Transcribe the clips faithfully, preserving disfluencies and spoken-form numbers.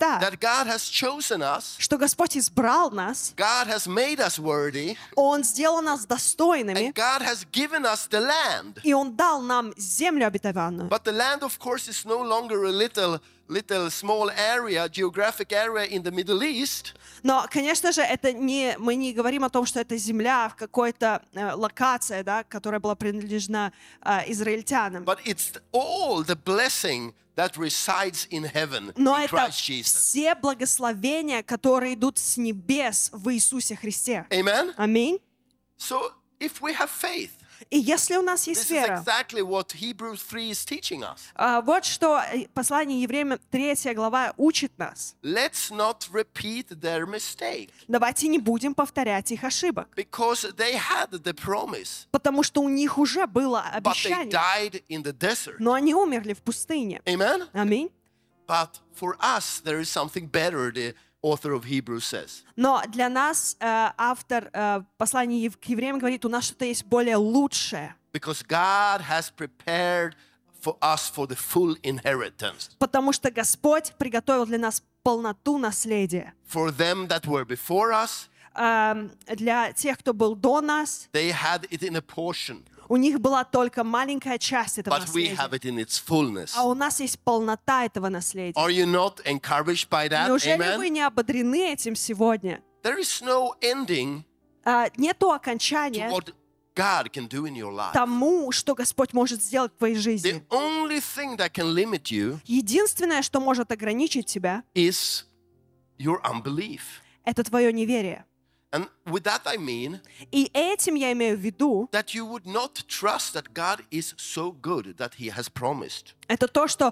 Христа, that God has chosen us, что Господь избрал нас, God has made us worthy, Он сделал нас достойными, and God has given us the land. и Он дал нам землю обетованную. But the land, of course, is no longer a little, little small area, geographic area in the Middle East. Но, конечно же, это не, мы не говорим о том, что это земля в какой-то э, локации, да, которая была принадлежна э, израильтянам. But it's all the blessing that resides in heaven Но in это Christ Jesus. все благословения, которые идут с небес в Иисусе Христе. Amen? Аминь. So if we have faith, И если у нас есть this is вера, exactly what Hebrews three is teaching us. а, вот что э, послание Евреям третья глава учит нас. Let's not repeat their mistake, Давайте не будем повторять их ошибок, because they had the promise, потому что у них уже было but they обещание, died in the desert. но они умерли в пустыне. Amen? Аминь. But for us, there is something better, the author of Hebrews says. Но для нас э, автор э, послания ев- к евреям говорит, у нас что-то есть более лучшее, Because God has prepared for us for the full inheritance. потому что Господь приготовил для нас полноту наследия. For them that were before us, Эм, для тех, кто был до нас, they had it in a portion, у них была только маленькая часть этого but we наследия, have it in its fullness. а у нас есть полнота этого наследия. Are you not encouraged by that? Неужели вы Amen? не ободрены этим сегодня? There is no ending А, нету to окончания what God can do in your life. тому, что Господь может сделать в твоей The жизни. only thing that can limit you Единственное, что может ограничить тебя, is your unbelief. это твое неверие. And with that I mean И этим я имею в виду, that you would not trust that God is so good that He has promised. это то, что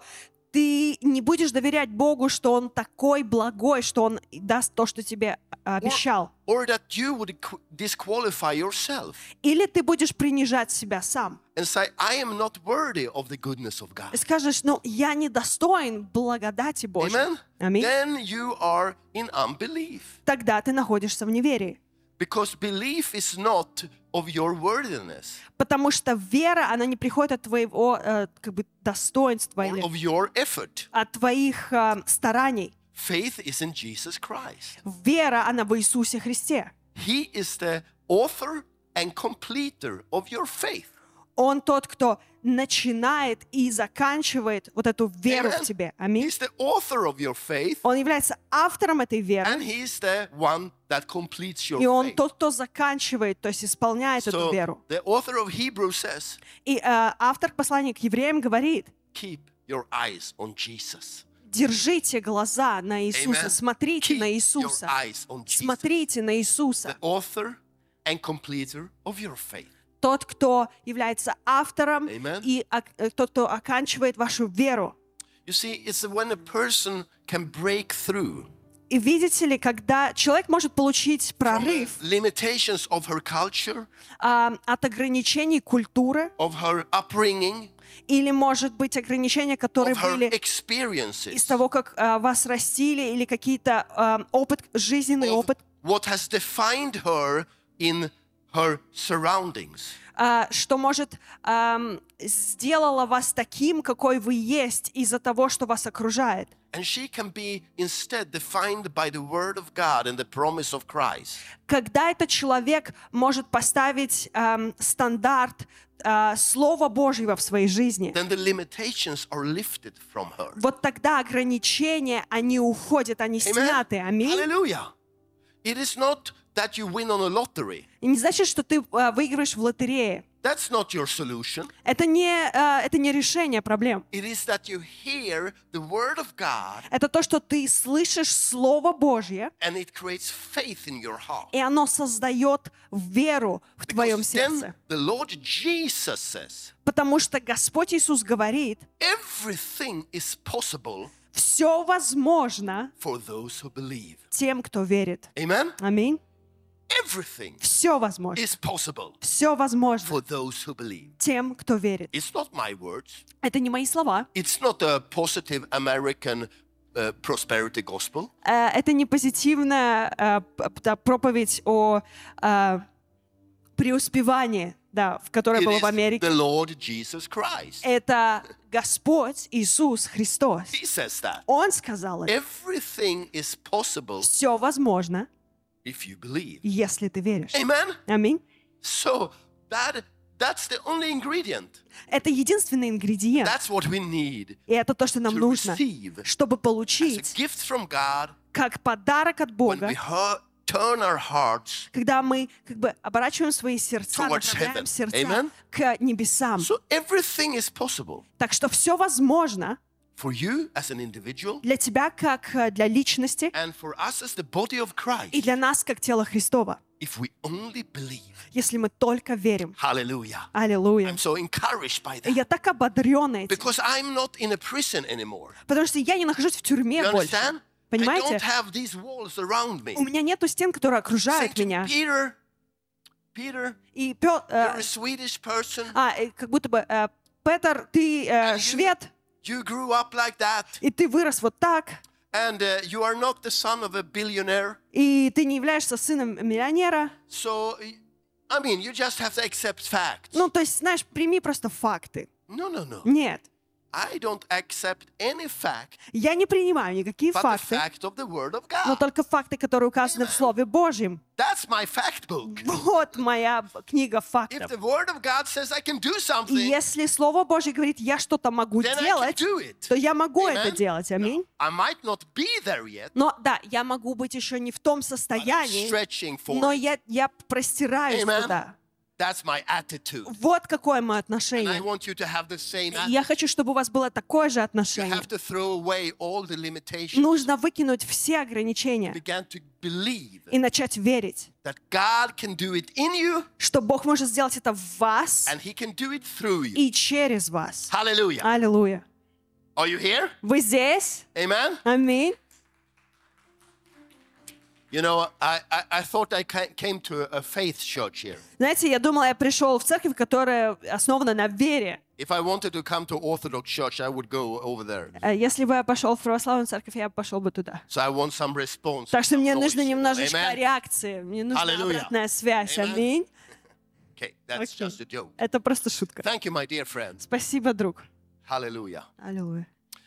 ты не будешь доверять Богу, что Он такой благой, что Он даст то, что тебе а, обещал. Or that you would qu- disqualify yourself Или ты будешь принижать себя сам. and say, I am not worthy of the goodness of И God. скажешь, ну, я недостоин благодати Божьей. Amen? Аминь. Then you are in unbelief. Тогда ты находишься в неверии. Because belief is not of your worthiness Потому что вера, она не приходит от твоего э, как бы достоинства or или of your effort. от твоих э, стараний. Faith is in Jesus Christ. Вера, она в Иисусе Христе. He is the author and completer of your faith. Он тот, кто начинает и заканчивает вот эту веру Amen. в тебе. Аминь. He's the author of your faith, Он является автором этой веры, and He's the one that completes your и Он faith. тот, кто заканчивает, то есть исполняет эту So веру. the author of Hebrews says, И э, автор послания к евреям говорит, keep your eyes on Jesus. держите глаза на Иисуса, Amen. смотрите Keep на your Иисуса, eyes on Jesus, смотрите на Иисуса. the author and completer of your faith. Тот, кто является автором Amen. и ок- э, тот, кто оканчивает вашу веру. You see, it's when a person can break through И видите ли, когда человек может получить from the прорыв limitations of her culture, а, от ограничений культуры, of her upbringing, или, может быть, ограничения, которые of her были из experiences, того, как а, вас растили, или какие-то а, опыт, жизненный of опыт, what has defined her in her surroundings. а, что, может, ам, сделало вас таким, какой вы есть, из-за того, что вас окружает. And she can be instead defined by the word of God and the promise of Christ. Когда этот человек может поставить ам, стандарт а, Слова Божьего в своей жизни, Then the limitations are lifted from her. вот тогда ограничения, они уходят, они Amen? сняты. Аминь. Hallelujah. It is not that you win on a lottery. И не значит, что ты а, выиграешь в лотерее. That's not your solution. Это не, а, это не решение проблем. It is that you hear the word of God Это то, что ты слышишь Слово Божье, and it creates faith in your heart. и оно создает веру в твоем Because сердце. then the Lord Jesus says, Потому что Господь Иисус говорит, everything is possible все возможно for those who believe. тем, кто верит. Amen? Аминь. Everything Все возможно. is possible Все возможно for those who believe. тем, кто верит. It's not my words. Это не мои слова. It's not a positive American uh, prosperity gospel. Э, Это не позитивная э, п- п- проповедь о э, преуспевании. да, в которой It было в is Америке, the Lord Jesus Christ. это Господь Иисус Христос. He says that. Он сказал это. Everything is possible Все возможно, if you believe. если ты веришь. Amen? Аминь. So that that's the only ingredient. Это единственный ингредиент. That's what we need И это то, что нам to нужно, receive чтобы as a получить gift from God как подарок от when Бога, we hear, turn our hearts. когда мы как бы оборачиваем свои сердца, Towards направляем heaven. сердца Amen? к небесам. So everything is possible Так что все возможно for you as an individual для тебя, как э, для личности, and for us as the body of и Christ для нас, как тело Христова, if we only believe. если мы только верим. Hallelujah. Аллилуйя. I'm so encouraged by И я that так ободрен этим, because I'm not in a prison anymore. потому что я не нахожусь в тюрьме You больше. understand? I Понимаете? don't have these walls around me. У меня нету стен, которые окружают Saying to меня. Peter, Peter, И Пё- э, you're a Swedish person. а, и как будто бы, э, Петр, ты э, And you- швед, You grew up like that, и ты вырос вот так, and uh, you are not the son of a billionaire. и ты не являешься сыном миллионера. So, I mean, you just have to accept facts. Ну, то есть, знаешь, прими просто факты. No, no, no. Нет, I don't accept any fact я не принимаю никакие but the факты, fact of the Word of но God. только факты, которые указаны в Слове Божьем. That's my fact book. Вот моя книга If фактов. the Word of God says I can do И something, если Слово Божье говорит, я что-то могу then I can делать, do it. то я могу Amen? это делать. Аминь. I might not be there yet, Но да, я могу быть еще не в том but I'm состоянии, stretching for но it. я, я простираюсь Amen? туда. That's my attitude. Вот какое мое And I отношение. want you to have the same И attitude. я хочу, чтобы у вас было такое же You отношение. have to throw away all the limitations. Нужно выкинуть все ограничения Begin to believe и начать верить, that God can do it in you что Бог может сделать это в вас and He can do it through you. и через вас. Hallelujah. Аллилуйя. Are you here? Вы здесь? Amen. Аминь. You know, I, I, I thought I ca- came to a faith church here. Знаете, я думала, я пришел в церковь, которая основана на вере. If I wanted to come to Orthodox church, I would go over there. Э, Если бы я пошел в православную церковь, я пошел бы туда. So I want some response. Так что some мне noise. нужно немножечко Amen. реакции, мне нужна Hallelujah. обратная связь. Amen. Аминь. Okay, that's Окей. just a joke. Это просто шутка. Thank you, my dear friend. Спасибо, друг. Hallelujah. Аллилуйя.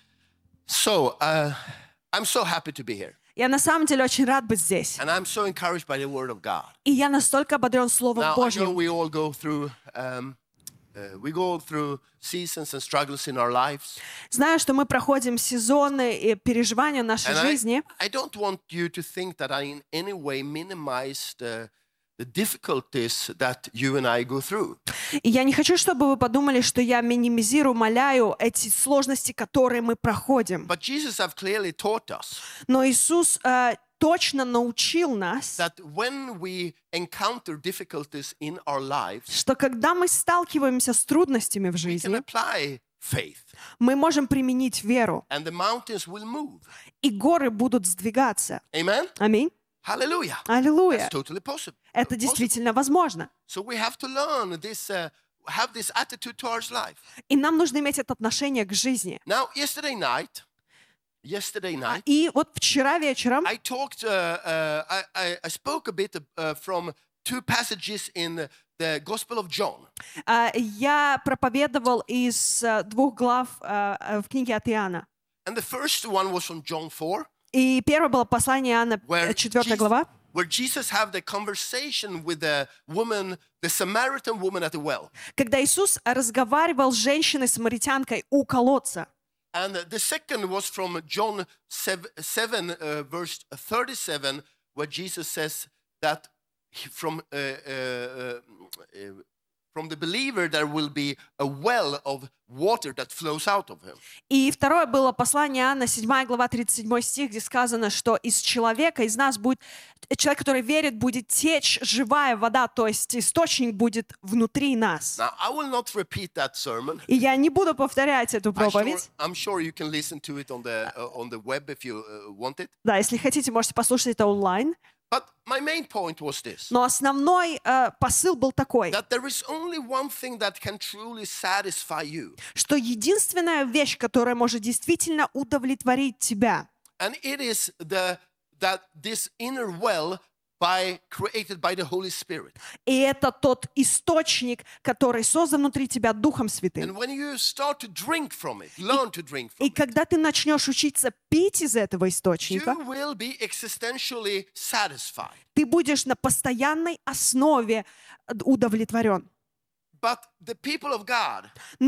So, uh, I'm so happy to be here. Я на самом деле очень рад быть здесь. And I'm so encouraged by the Word of God. И я настолько ободрен Словом Now, I know Божьим. we all go through, um, uh, we go through seasons and struggles in our lives. Знаю, что мы проходим сезоны и переживания нашей And I, жизни. I don't want you to think that I in any way minimize the, the difficulties that you and I go through. И я не хочу, чтобы вы подумали, что я минимизирую, умаляю эти сложности, которые мы проходим. But Jesus have clearly taught us Но Иисус э, точно научил нас, that when we encounter difficulties in our lives, что когда мы сталкиваемся с трудностями в we can жизни, apply faith мы можем применить веру, and the mountains will move. и горы будут сдвигаться. Amen? Аминь. Hallelujah. Аллилуйя. That's totally possible. Это Possible. действительно возможно. So we have to learn this, uh, have this attitude towards life. И нам нужно иметь это отношение к жизни. Now, yesterday night, yesterday night, И вот вчера вечером I talked, uh, uh, I, I, I spoke a bit uh, from two passages in the Gospel of John. э, я проповедовал из э, двух глав э, э, в книге от Иоанна. And the first one was from John four, И первое было послание Иоанна, where, четвёртая Jesus, глава, where Jesus had the conversation with the woman, the Samaritan woman at the well. когда Иисус разговаривал с женщиной-самаритянкой у колодца. And the second was from John seven, uh, verse thirty-seven, where Jesus says that he- from, uh, uh, uh, uh, from the believer there will be a well of water that flows out of him. И второе было послание Иоанна, седьмая глава, тридцать седьмой стих, где сказано, что из человека, из нас будет, человек, который верит, будет течь живая вода, то есть источник будет внутри нас. Now, I will not repeat that sermon. И я не буду повторять эту I'm sure, проповедь. I'm sure you can listen to it on the, uh, on the web if you uh, want it. Да, если хотите, можете послушать это онлайн. But my main point was this, Но основной э, посыл был такой, that there is only one thing that can truly satisfy you. что единственная вещь, которая может действительно удовлетворить тебя, And it is the that this inner well by created by the Holy Spirit. И это тот источник, который создан внутри тебя Духом And Святым. when you start to drink from it, learn to drink И from it, когда ты начнешь учиться пить из этого источника, you will be existentially satisfied. ты будешь на постоянной основе удовлетворен. But the people of God,